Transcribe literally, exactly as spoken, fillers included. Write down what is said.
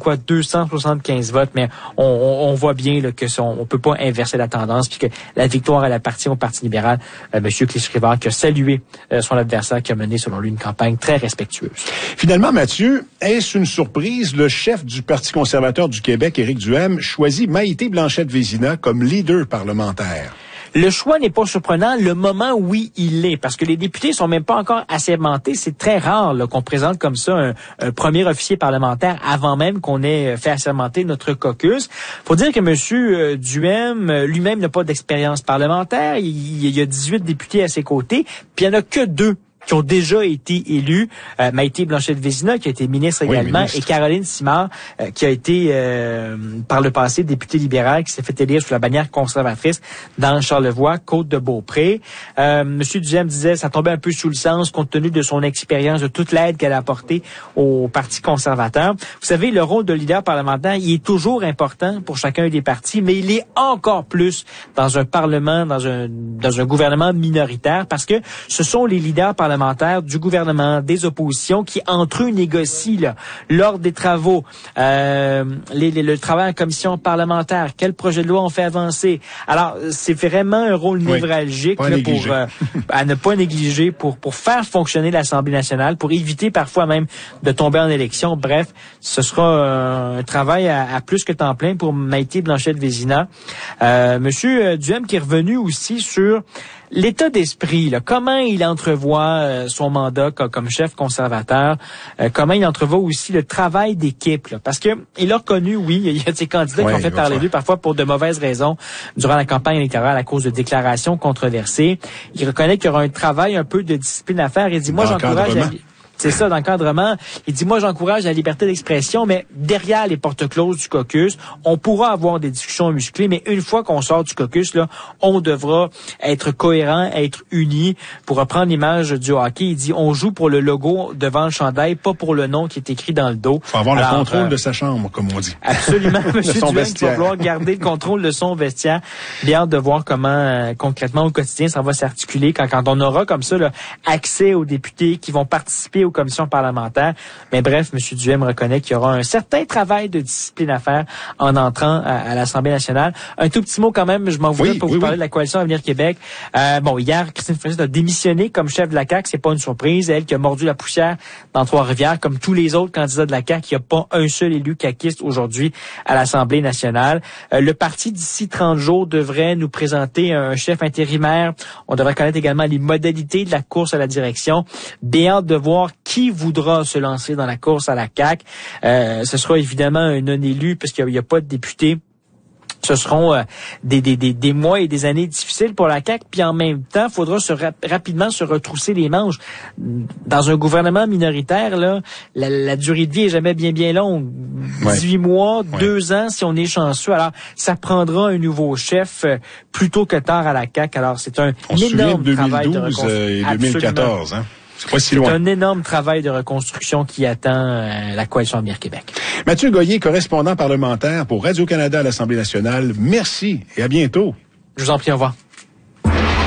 quoi, deux cent soixante-quinze votes, mais on, on, on voit bien là, que son, on peut pas inverser la tendance, puis que la victoire elle appartient au Parti libéral. Euh, Monsieur Clich-Rivard qui a salué euh, son adversaire, qui a mené, selon lui, une campagne très respectueuse. Finalement, Mathieu, est-ce une surprise? Le chef du Parti conservateur du Québec, Éric Duhaime, choisit Maïté Blanchette-Vézina comme leader parlementaire. Le choix n'est pas surprenant. Le moment, oui, il l'est, parce que les députés sont même pas encore assermentés. C'est très rare là, qu'on présente comme ça un, un premier officier parlementaire avant même qu'on ait fait assermenter notre caucus. Faut dire que M. Duhaime lui-même n'a pas d'expérience parlementaire. Il, il y a dix-huit députés à ses côtés, puis il n'y en a que deux qui ont déjà été élus, euh, Maïté Blanchette-Vézina, qui a été ministre oui, également, ministre. et Caroline Simard, euh, qui a été, euh, par le passé, députée libérale, qui s'est fait élire sous la bannière conservatrice dans Charlevoix, Côte-de-Beaupré. Euh, Monsieur Duhaime disait, ça tombait un peu sous le sens, compte tenu de son expérience, de toute l'aide qu'elle a apportée au Parti conservateur. Vous savez, le rôle de leader parlementaire, il est toujours important pour chacun des partis, mais il est encore plus dans un parlement, dans un, dans un gouvernement minoritaire, parce que ce sont les leaders parlementaires du gouvernement, des oppositions, qui entre eux négocient là, lors des travaux, euh, les, les, le travail en commission parlementaire, quel projet de loi on fait avancer. Alors, c'est vraiment un rôle oui, névralgique là, pour euh, à ne pas négliger pour pour faire fonctionner l'Assemblée nationale, pour éviter parfois même de tomber en élection. Bref, ce sera euh, un travail à, à plus que temps plein pour Maïté Blanchette-Vézina. Euh, Monsieur Duhaime qui est revenu aussi sur l'état d'esprit, là, comment il entrevoit euh, son mandat comme, comme chef conservateur, euh, comment il entrevoit aussi le travail d'équipe, là, parce que il a reconnu, oui, il y a des candidats ouais, qui ont fait parler faire. d'eux parfois pour de mauvaises raisons durant la campagne électorale à cause de déclarations controversées. Il reconnaît qu'il y aura un travail un peu de discipline à faire. Il dit, moi, j'encourage à... C'est ça, d'encadrement. Il dit, moi, j'encourage la liberté d'expression, mais derrière les portes closes du caucus, on pourra avoir des discussions musclées, mais une fois qu'on sort du caucus, là, on devra être cohérent, être unis. Pour reprendre l'image du hockey, il dit, on joue pour le logo devant le chandail, pas pour le nom qui est écrit dans le dos. Faut avoir Alors, le contrôle euh, de sa chambre, comme on dit. Absolument, M. Duhaime, vestiaire. qui va vouloir garder le contrôle de son vestiaire. Bien hâte de voir comment, euh, concrètement, au quotidien, ça va s'articuler quand, quand on aura comme ça là, accès aux députés qui vont participer aux commissions parlementaires. Mais bref, M. Duhaime reconnaît qu'il y aura un certain travail de discipline à faire en entrant à, à l'Assemblée nationale. Un tout petit mot quand même, je m'en voulais oui, pour oui, vous oui. parler de la coalition Avenir Québec. Euh, bon, hier, Christine Freeland a démissionné comme chef de la C A Q. C'est pas une surprise. Elle qui a mordu la poussière dans Trois-Rivières, comme tous les autres candidats de la C A Q. Il n'y a pas un seul élu caquiste aujourd'hui à l'Assemblée nationale. Euh, le parti, d'ici trente jours, devrait nous présenter un chef intérimaire. On devrait connaître également les modalités de la course à la direction. Bien hâte de voir qui voudra se lancer dans la course à la C A Q. Euh, ce sera évidemment un non-élu puisqu'il n'y a, a pas de député. Ce seront euh, des, des, des, des mois et des années difficiles pour la C A Q, puis en même temps, il faudra se rap- rapidement se retrousser les manches. Dans un gouvernement minoritaire, là, la, la durée de vie est jamais bien bien longue. dix-huit ouais. mois, ouais. deux ans si on est chanceux. Alors, ça prendra un nouveau chef euh, plus tôt que tard à la C A Q. Alors, c'est un on énorme se travail de reconstruction. reconstruction. Et deux mille quatorze, hein? C'est pas si C'est loin. un énorme travail de reconstruction qui attend euh, la Coalition Avenir Québec. Mathieu Goyer, correspondant parlementaire pour Radio-Canada à l'Assemblée nationale. Merci et à bientôt. Je vous en prie, au revoir.